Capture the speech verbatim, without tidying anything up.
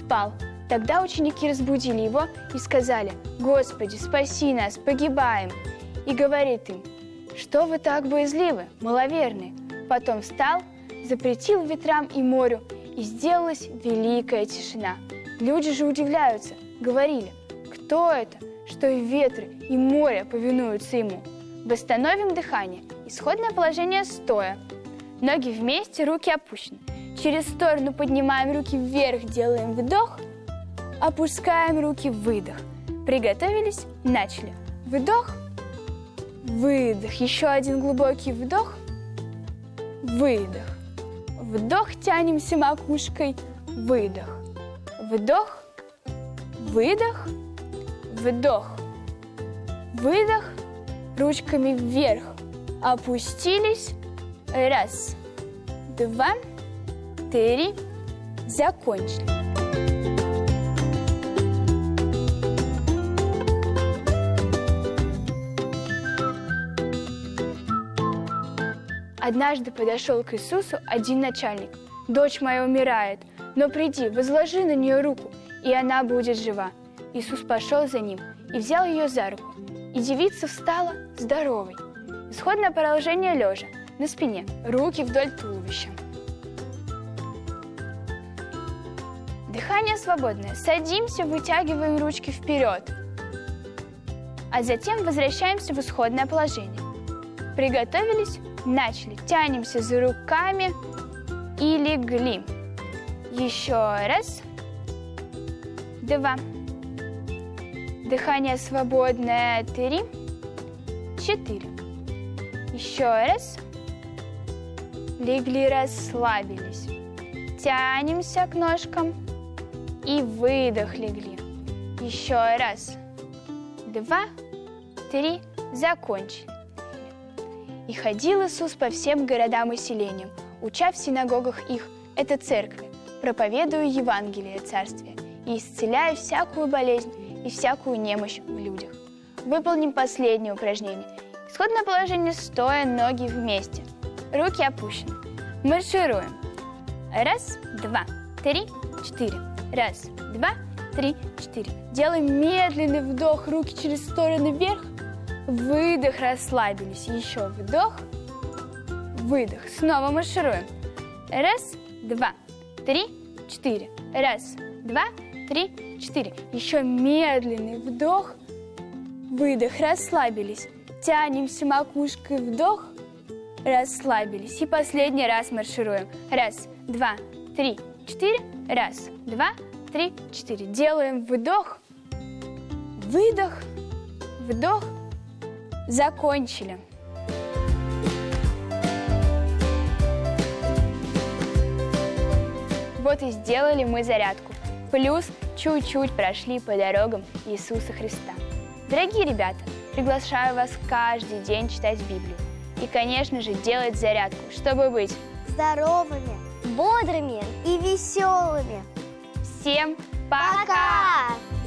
спал. Тогда ученики разбудили его и сказали: «Господи, спаси нас, погибаем!» И говорит им: «Что вы так боязливы, маловерные?» Потом встал, запретил ветрам и морю, и сделалась великая тишина. Люди же удивляются, говорили: «Кто это, что и ветры, и море повинуются ему?» Восстановим дыхание. Исходное положение стоя. Ноги вместе, руки опущены. Через сторону поднимаем руки вверх, делаем вдох, опускаем руки, выдох. Приготовились, начали. Вдох, выдох. Еще один глубокий вдох, выдох. Вдох, тянемся макушкой, выдох. Вдох, выдох, вдох, выдох. Ручками вверх опустились. Раз, два, три. Закончили. Однажды подошел к Иисусу один начальник. «Дочь моя умирает, но приди, возложи на нее руку, и она будет жива». Иисус пошел за ним и взял ее за руку. И девица встала здоровой. Исходное положение лежа, на спине, руки вдоль туловища. Дыхание свободное. Садимся, вытягиваем ручки вперед. А затем возвращаемся в исходное положение. Приготовились, начали. Тянемся за руками и легли. Еще раз. Два. Дыхание свободное. Три. Четыре. Еще раз. Легли, расслабились. Тянемся к ножкам. И выдох, легли. Еще раз. Два. Три. Закончили. И ходил Иисус по всем городам и селениям, уча в синагогах их, это церкви, проповедуя Евангелие Царствия и исцеляя всякую болезнь и всякую немощь в людях. Выполним последнее упражнение. Исходное положение стоя, ноги вместе. Руки опущены. Маршируем. Раз, два, три, четыре. Раз, два, три, четыре. Делаем медленный вдох, руки через стороны вверх. Выдох, расслабились. Еще вдох, выдох. Снова маршируем. Раз, два, три, четыре. Раз, два, три, четыре. Еще медленный вдох, выдох, расслабились. Тянемся макушкой, вдох, расслабились. И последний раз маршируем. Раз, два, три, четыре. Раз, два, три, четыре. Делаем вдох, выдох, вдох. Закончили. Вот и сделали мы зарядку. Плюс чуть-чуть прошли по дорогам Иисуса Христа. Дорогие ребята, приглашаю вас каждый день читать Библию. И, конечно же, делать зарядку, чтобы быть здоровыми, бодрыми и веселыми. Всем пока! Пока!